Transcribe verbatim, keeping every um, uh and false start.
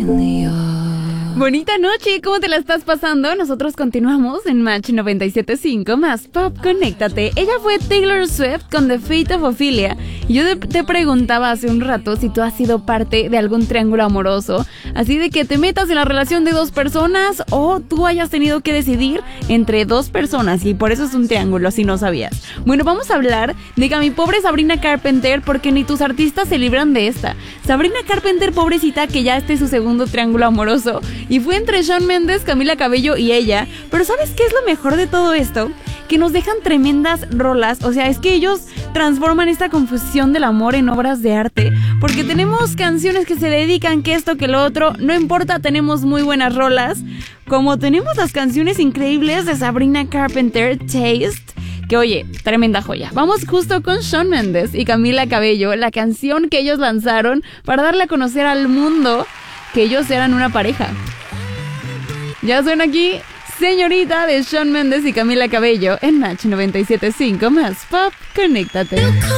Bonita noche, ¿cómo te la estás pasando? Nosotros continuamos en Match noventa y siete punto cinco más Pop, conéctate. Ella fue Taylor Swift con The Fate of Ophelia. Yo te, te preguntaba hace un rato si tú has sido parte de algún triángulo amoroso, así de que te metas en la relación de dos personas o tú hayas tenido que decidir entre dos personas y por eso es un triángulo, si no sabías. Bueno, vamos a hablar de que a mi pobre Sabrina Carpenter, porque ni tus artistas se libran de esta. Sabrina Carpenter, pobrecita, que ya este es su segundo triángulo amoroso. Y fue entre Shawn Mendes, Camila Cabello y ella. Pero ¿sabes qué es lo mejor de todo esto? Que nos dejan tremendas rolas. O sea, es que ellos transforman esta confusión del amor en obras de arte. Porque tenemos canciones que se dedican que esto, que lo otro. No importa, tenemos muy buenas rolas. Como tenemos las canciones increíbles de Sabrina Carpenter, Taste. Que oye, tremenda joya. Vamos justo con Shawn Mendes y Camila Cabello. La canción que ellos lanzaron para darle a conocer al mundo que ellos eran una pareja. Ya suena aquí Señorita de Shawn Mendes y Camila Cabello en Match noventa y siete punto cinco más Pop, conéctate.